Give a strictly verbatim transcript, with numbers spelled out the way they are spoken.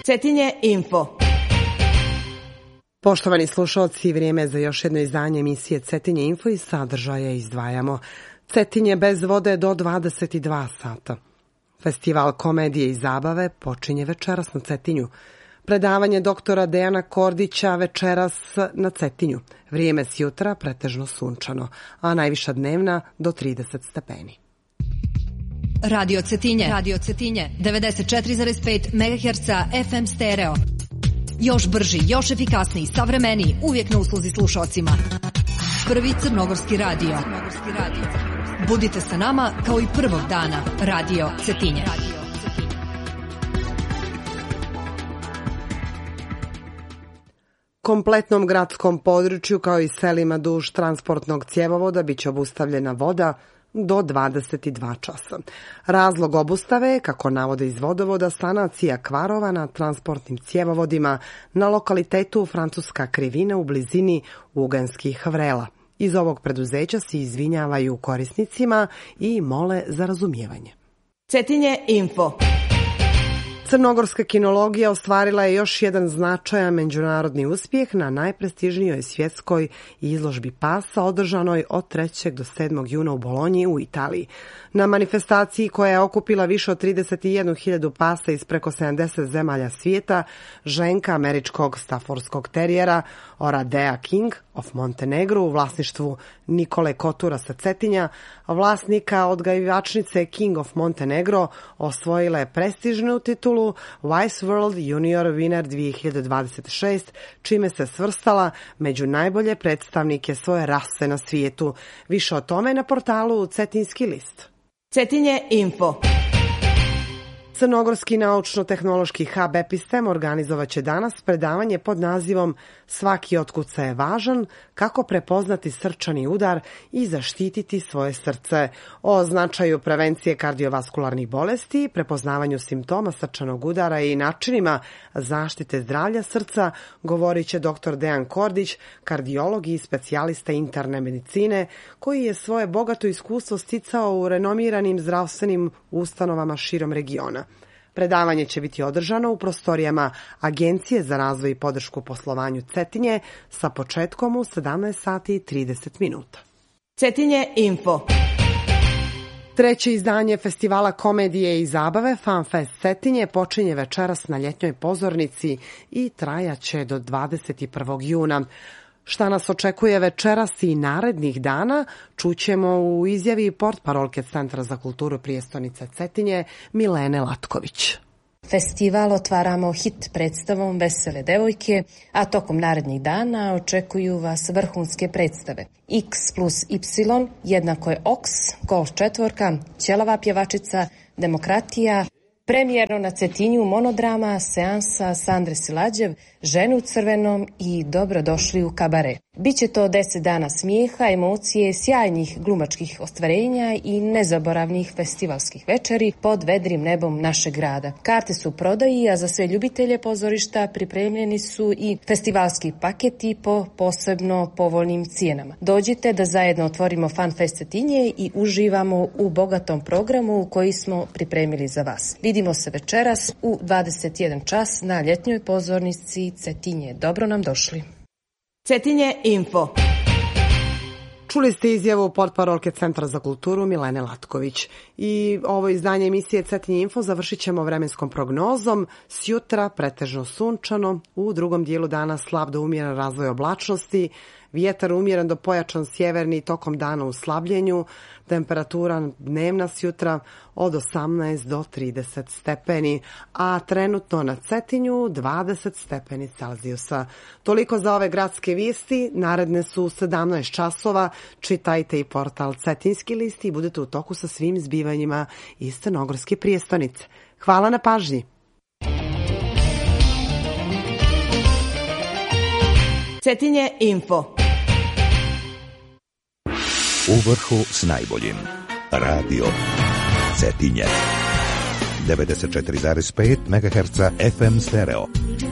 Cetinje Info. Poštovani slušalci, vrijeme je za još jedno izdanje emisije Cetinje Info i sadržaje izdvajamo. Cetinje bez vode do dvadeset dva sata. Festival komedije i zabave počinje večeras na Cetinju. Predavanje doktora Dejana Kordića večeras na Cetinju. Vrijeme s jutra pretežno sunčano, a najviša dnevna do trideset stepeni. Radio Cetinje, Radio Cetinje, devedeset četiri zarez pet megaherca F M stereo. Još brži, još efikasniji, savremeniji, uvijek na usluzi slušalcima. Prvi crnogorski radio. Budite sa nama kao i prvog dana. Radio Cetinje. Kompletnom gradskom području kao i selima duž transportnog cjevovoda biće obustavljena voda do dvadeset dva časa. Razlog obustave je, kako navode iz vodovoda, sanacija kvarova na transportnim cjevovodima na lokalitetu Francuska krivina u blizini Uganskih vrela. Iz ovog preduzeća se izvinjavaju korisnicima i mole za razumijevanje. Cetinje Info. Crnogorska kinologija ostvarila je još jedan značajan međunarodni uspjeh na najprestižnijoj svjetskoj izložbi pasa održanoj od trećeg do sedmog juna u Bolonji u Italiji. Na manifestaciji koja je okupila više od trideset jednu hiljadu pasa iz preko sedamdeset zemalja svijeta, ženka američkog staffordskog terijera Oradea King of Montenegro u vlasništvu Nikole Kotura sa Cetinja, vlasnika odgajivačnice King of Montenegro, osvojila je prestižnu titulu Wise World Junior Winner dvije hiljade dvadeset šest, čime se svrstala među najbolje predstavnike svoje rase na svijetu. Više o tome na portalu Cetinski list. Cetinje Info. Crnogorski naučno-tehnološki hub Epistem organizovat će danas predavanje pod nazivom Svaki otkucaj je važan, kako prepoznati srčani udar i zaštititi svoje srce. O značaju prevencije kardiovaskularnih bolesti, prepoznavanju simptoma srčanog udara i načinima zaštite zdravlja srca govorit će doktor Dejan Kordić, kardiolog i specijalista interne medicine, koji je svoje bogato iskustvo sticao u renomiranim zdravstvenim ustanovama širom regiona. Predavanje će biti održano u prostorijama Agencije za razvoj i podršku poslovanju Cetinje sa početkom u sedamnaest sati i trideset minuta. Cetinje Info. Treće izdanje festivala komedije i zabave FanFest Cetinje počinje večeras na ljetnjoj pozornici i trajaće do dvadeset prvog juna. Šta nas očekuje večeras i narednih dana, čućemo u izjavi portparolke Centra za kulturu prijestolnice Cetinje Milene Latković. Festival otvaramo hit predstavom Vesele devojke, a tokom narednih dana očekuju vas vrhunske predstave. X plus Y jednako je Oks, Golf četvorka, Ćelava pjevačica, Demokratija, premijerno na Cetinju monodrama, seansa Sandre Silađev, Žene u crvenom i Dobrodošli u kabare. Biće to deset dana smijeha, emocije, sjajnih glumačkih ostvarenja i nezaboravnih festivalskih večeri pod vedrim nebom našeg grada. Karte su u prodaji, a za sve ljubitelje pozorišta pripremljeni su i festivalski paketi po posebno povoljnim cijenama. Dođite da zajedno otvorimo FanFest Cetinje i uživamo u bogatom programu koji smo pripremili za vas. Vidimo se večeras u dvadeset jedan čas na ljetnjoj pozornici Cetinje. Dobro nam došli. Cetinje Info. Čuli ste izjavu portparolke Centra za kulturu Milene Latković. I ovo izdanje emisije Cetinje Info završit ćemo vremenskom prognozom. S jutra pretežno sunčano, u drugom dijelu dana slab do umjeren razvoj oblačnosti, vjetar umjeren do pojačan sjeverni tokom dana u slabljenju, temperatura dnevna s jutra od osamnaest do trideset stepeni, a trenutno na Cetinju dvadeset stepeni Celzijusa. Toliko za ove gradske vijesti, naredne su sedamnaest časova, čitajte i portal Cetinski list i budete u toku sa svim zbivanjima iz Crnogorske prijestolnice. Hvala na pažnji. Cetinje Info. U vrhu s najboljim. Radio Cetinje. devedeset četiri zarez pet megaherca F M stereo.